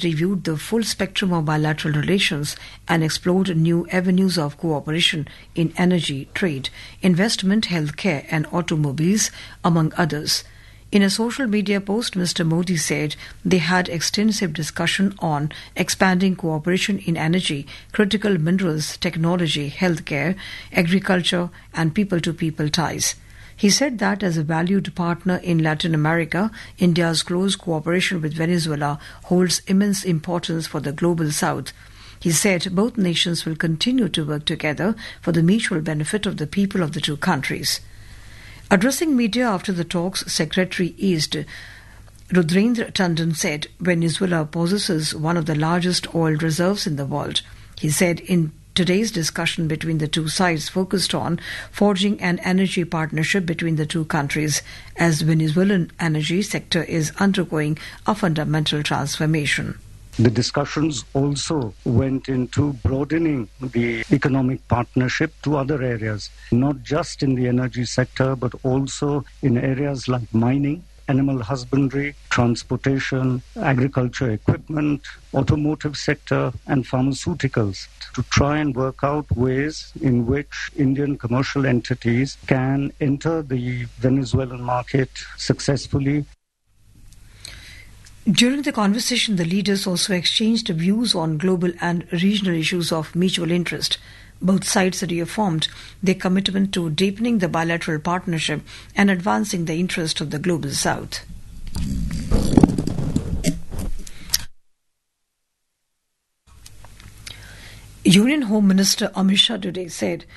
reviewed the full spectrum of bilateral relations and explored new avenues of cooperation in energy, trade, investment, healthcare and automobiles, among others. In a social media post, Mr. Modi said they had extensive discussion on expanding cooperation in energy, critical minerals, technology, healthcare, agriculture, and people-to-people ties. He said that as a valued partner in Latin America, India's close cooperation with Venezuela holds immense importance for the global south. He said both nations will continue to work together for the mutual benefit of the people of the two countries. Addressing media after the talks, Secretary East Rudrendra Tandon said Venezuela possesses one of the largest oil reserves in the world. He said in today's discussion between the two sides focused on forging an energy partnership between the two countries as Venezuelan energy sector is undergoing a fundamental transformation. The discussions also went into broadening the economic partnership to other areas, not just in the energy sector, but also in areas like mining, animal husbandry, transportation, agriculture equipment, automotive sector, and pharmaceuticals, to try and work out ways in which Indian commercial entities can enter the Venezuelan market successfully. During the conversation, the leaders also exchanged views on global and regional issues of mutual interest. Both sides reaffirmed their commitment to deepening the bilateral partnership and advancing the interest of the global south. Union Home Minister Amit Shah today said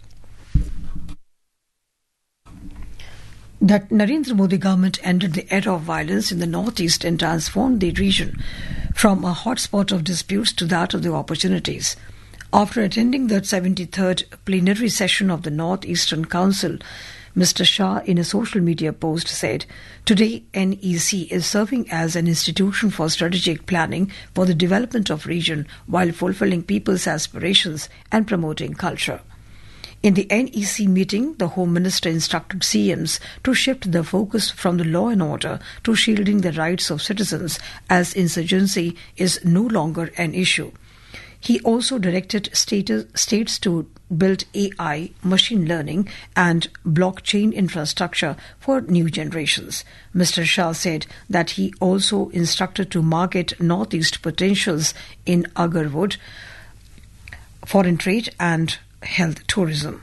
that Narendra Modi government ended the era of violence in the northeast and transformed the region from a hotspot of disputes to that of the opportunities. After attending the 73rd plenary session of the Northeastern Council, Mr. Shah, in a social media post, said, "Today, NEC is serving as an institution for strategic planning for the development of region while fulfilling people's aspirations and promoting culture." In the NEC meeting, the Home Minister instructed CMs to shift the focus from the law and order to shielding the rights of citizens, as insurgency is no longer an issue. He also directed states to build AI, machine learning and blockchain infrastructure for new generations. Mr. Shah said that he also instructed to market northeast potentials in Agarwood, foreign trade and health tourism.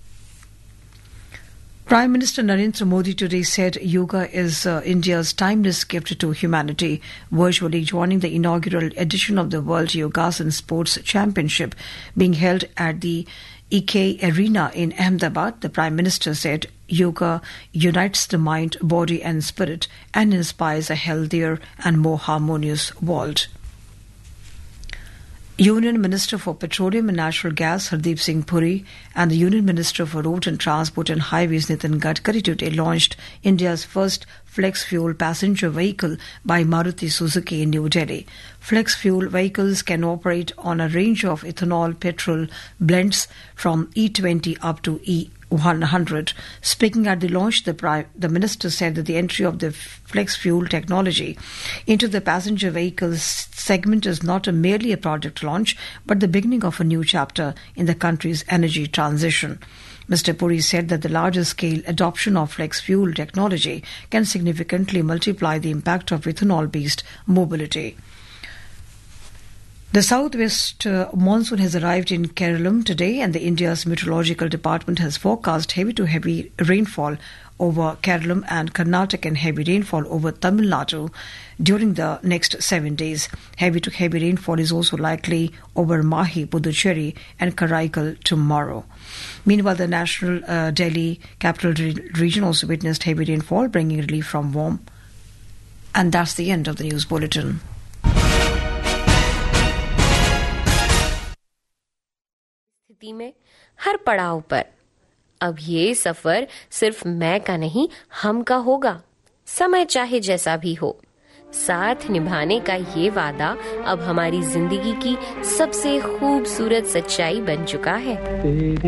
Prime Minister Narendra Modi today said yoga is India's timeless gift to humanity. Virtually joining the inaugural edition of the World Yogasan Sports Championship being held at the EK Arena in Ahmedabad, the Prime Minister said yoga unites the mind, body and spirit and inspires a healthier and more harmonious world. Union Minister for Petroleum and Natural Gas Hardeep Singh Puri and the Union Minister for Road and Transport and Highways Nitin Gadkari today launched India's first flex-fuel passenger vehicle by Maruti Suzuki in New Delhi. Flex-fuel vehicles can operate on a range of ethanol-petrol blends from E20 up to E100. Speaking at the launch, the minister said that the entry of the flex-fuel technology into the passenger vehicles segment is not merely a project launch, but the beginning of a new chapter in the country's energy transition. Mr. Puri said that the larger-scale adoption of flex-fuel technology can significantly multiply the impact of ethanol-based mobility. The southwest monsoon has arrived in Kerala today, and the India's Meteorological Department has forecast heavy to heavy rainfall over Kerala and Karnataka and heavy rainfall over Tamil Nadu during the next 7 days. Heavy to heavy rainfall is also likely over Mahi, Puducherry and Karaikal tomorrow. Meanwhile, the national Delhi capital region also witnessed heavy rainfall, bringing relief from warm. And that's the end of the news bulletin. स्थिति में हर पड़ाव पर अब ये सफर सिर्फ मैं का नहीं, हम का होगा। समय चाहे जैसा भी हो, साथ निभाने का ये वादा अब हमारी जिंदगी की सबसे खूबसूरत सच्चाई बन चुका है।